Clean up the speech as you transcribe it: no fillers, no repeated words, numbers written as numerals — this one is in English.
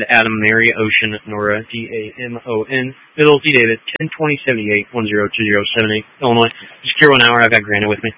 Adam, Mary, Ocean, Nora, DAMON, middle, D David, 102078 102078, Illinois. Secure 1 hour, I've got Granite with me.